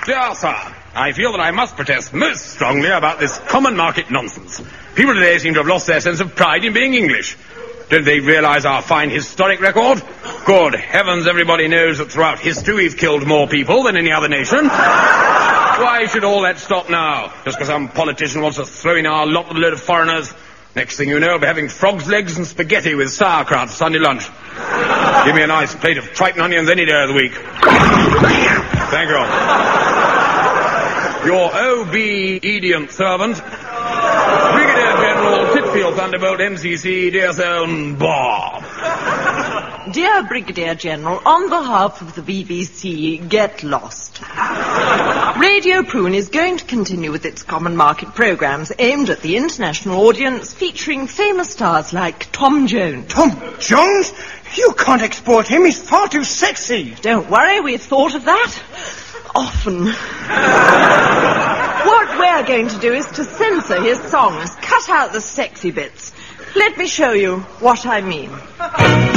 Dear sir, I feel that I must protest most strongly about this common market nonsense. People today seem to have lost their sense of pride in being English. Don't they realise our fine historic record? Good heavens, everybody knows that throughout history we've killed more people than any other nation. Why should all that stop now? Just because some politician wants to throw in our lot with a load of foreigners? Next thing you know, I'll be having frog's legs and spaghetti with sauerkraut for Sunday lunch. Give me a nice plate of tripe onions any day of the week. Thank you. Your obedient servant, Brigadier General Titfield Thunderbolt, MCC, dear son, Bob. Dear Brigadier General, on behalf of the BBC, get lost. Radio Prune is going to continue with its common market programmes aimed at the international audience, featuring famous stars like Tom Jones. Tom Jones? You can't export him. He's far too sexy. Don't worry, we've thought of that. Often. What we're going to do is to censor his songs, cut out the sexy bits. Let me show you what I mean.